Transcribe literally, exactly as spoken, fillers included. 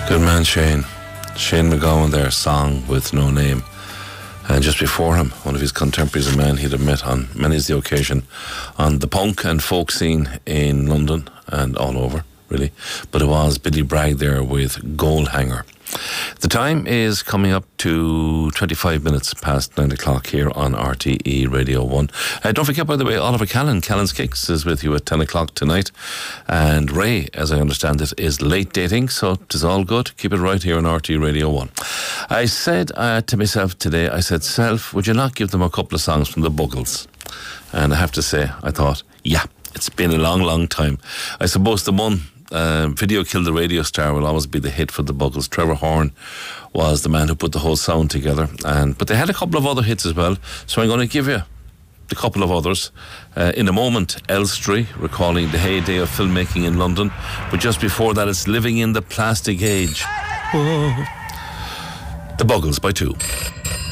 Good man, Shane. Shane MacGowan there, Song with No Name. And just before him, one of his contemporaries, a man he'd have met on many's the occasion on the punk and folk scene in London and all over, really. But it was Billy Bragg there with Goal Hanger. The time is coming up to twenty-five minutes past nine o'clock here on R T E Radio one. Uh, don't forget, by the way, Oliver Callan, Callan's Kicks, is with you at ten o'clock tonight. And Ray, as I understand it, is late dating, so it is all good. Keep it right here on R T E Radio one. I said uh, to myself today, I said, Self, would you not give them a couple of songs from the Buggles? And I have to say, I thought, yeah, it's been a long, long time. I suppose the one Uh, Video Killed the Radio Star will always be the hit for the Buggles. Trevor Horn was the man who put the whole sound together, and but they had a couple of other hits as well, so I'm going to give you a couple of others. Uh, in a moment, Elstree, recalling the heyday of filmmaking in London, but just before that, it's Living in the Plastic Age. Oh. The Buggles by two.